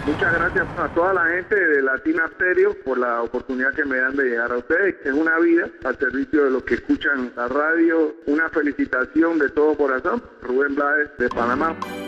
Muchas gracias a toda la gente de Latina Stereo por la oportunidad que me dan de llegar a ustedes. Es una vida al servicio de los que escuchan la radio. Una felicitación de todo corazón. Rubén Blades de Panamá.